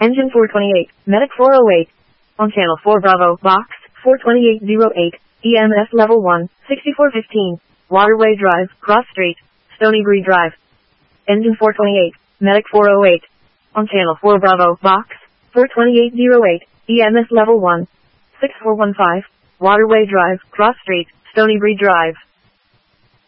Engine 428, Medic 408. On channel 4 Bravo, box 42808, EMS level 1, 6415. Waterway Drive, Cross Street, Stony Breed Drive. Engine 428, Medic 408. On channel 4 Bravo, box 42808, EMS level 1, 6415. Waterway Drive, Cross Street, Stony Breed Drive.